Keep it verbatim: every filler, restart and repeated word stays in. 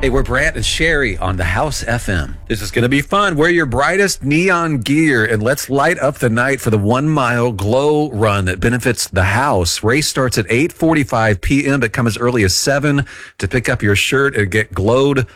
Hey, we're Brant and Sherry on the House F M. This is going to be fun. Wear your brightest neon gear and let's light up the night for the one-mile glow run that benefits the house. Race starts at eight forty-five p.m. but come as early as seven to pick up your shirt and get glowed